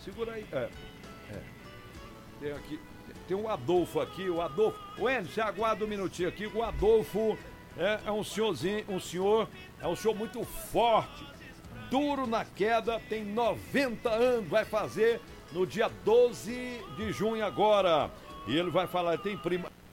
Segura aí. Tem aqui, tem o Adolfo aqui, o Adolfo. O Enzo, aguarda um minutinho aqui. O Adolfo é um senhorzinho, um senhor muito forte, duro na queda, tem 90 anos, vai fazer no dia 12 de junho agora. E ele vai falar, tem prima.